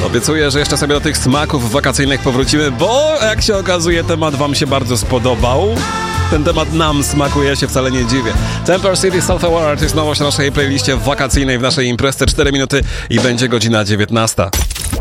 Obiecuję, że jeszcze sobie do tych smaków wakacyjnych powrócimy, bo jak się okazuje, temat wam się bardzo spodobał. Ten temat nam smakuje, ja się wcale nie dziwię. Temper City Self-Aware to jest nowość na naszej playliście wakacyjnej w naszej imprezie. 4 minuty i będzie godzina 19.